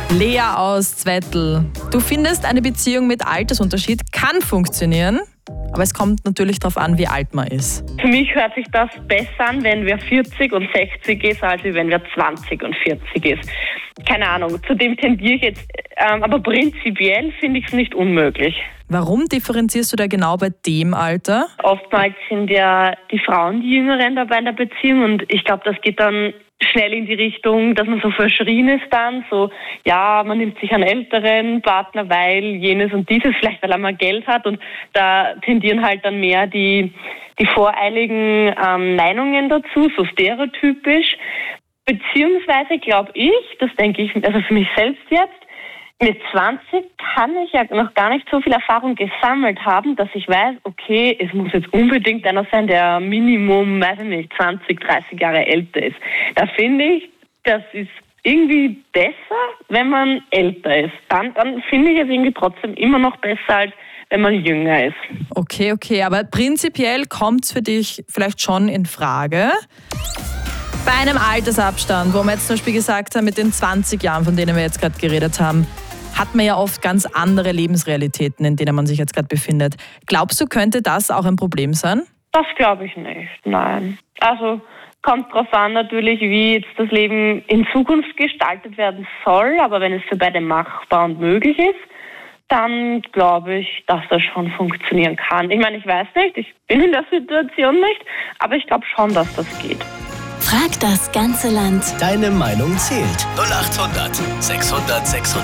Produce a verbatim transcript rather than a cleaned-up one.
Lea aus Zwettl. Du findest, eine Beziehung mit Altersunterschied kann funktionieren, aber es kommt natürlich darauf an, wie alt man ist. Für mich hört sich das besser an, wenn wer vierzig und sechzig ist, als wenn wer zwanzig und vierzig ist. Keine Ahnung, zu dem tendiere ich jetzt, ähm, aber prinzipiell finde ich es nicht unmöglich. Warum differenzierst du da genau bei dem Alter? Oftmals sind ja die Frauen die Jüngeren dabei in der Beziehung und ich glaube, das geht dann schnell in die Richtung, dass man so verschrien ist dann, so, ja, man nimmt sich einen älteren Partner, weil jenes und dieses, vielleicht weil er mal Geld hat, und da tendieren halt dann mehr die, die voreiligen ähm, Meinungen dazu, so stereotypisch. Beziehungsweise glaube ich, das denke ich, also für mich selbst jetzt, mit zwanzig kann ich ja noch gar nicht so viel Erfahrung gesammelt haben, dass ich weiß, okay, es muss jetzt unbedingt einer sein, der Minimum, weiß ich nicht, zwanzig, dreißig Jahre älter ist. Da finde ich, das ist irgendwie besser, wenn man älter ist. Dann, dann finde ich es irgendwie trotzdem immer noch besser, als wenn man jünger ist. Okay, okay, aber prinzipiell kommt es für dich vielleicht schon in Frage. Bei einem Altersabstand, wo wir jetzt zum Beispiel gesagt haben, mit den zwanzig Jahren, von denen wir jetzt gerade geredet haben, hat man ja oft ganz andere Lebensrealitäten, in denen man sich jetzt gerade befindet. Glaubst du, könnte das auch ein Problem sein? Das glaube ich nicht, nein. Also kommt drauf an natürlich, wie jetzt das Leben in Zukunft gestaltet werden soll, aber wenn es für beide machbar und möglich ist, dann glaube ich, dass das schon funktionieren kann. Ich meine, ich weiß nicht, ich bin in der Situation nicht, aber ich glaube schon, dass das geht. Frag das ganze Land. Deine Meinung zählt. null acht hundert sechshundert sechshundert